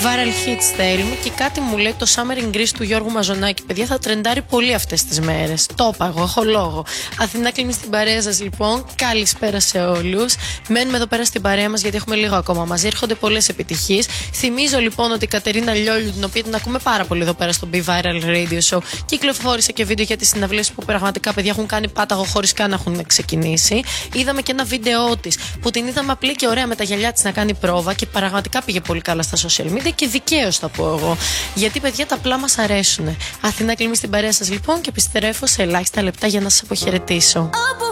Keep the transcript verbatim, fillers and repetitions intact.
Viral hits θέλουμε και κάτι μου λέει το Summer in Greece του Γιώργου Μαζονάκη. Παιδιά, θα τρεντάρει πολύ αυτές τις μέρες. Το είπα εγώ, έχω λόγο. Αθηνά κλείνει στην παρέα σας λοιπόν. Καλησπέρα σε όλους. Μένουμε εδώ πέρα στην παρέα μας γιατί έχουμε λίγο ακόμα μαζί. Έρχονται πολλές επιτυχίες. Θυμίζω λοιπόν ότι η Κατερίνα Λιόλιου, την οποία την ακούμε πάρα πολύ εδώ πέρα στο Be Viral Radio Show, κυκλοφόρησε και βίντεο για τις συναυλίες που πραγματικά παιδιά έχουν κάνει πάταγο χωρίς καν να έχουν ξεκινήσει. Είδαμε και ένα βίντεο της που την είδαμε απλή και ωραία με τα γυαλιά της να κάνει πρόβα και πραγματικά πήγε πολύ καλά στα social media και δικαίως θα πω εγώ. Γιατί παιδιά τα απλά μας αρέσουν. Αθηνά κλείνει στην παρέα σας λοιπόν και επιστρέφω σε ελάχιστα λεπτά για να σας αποχαιρετήσω.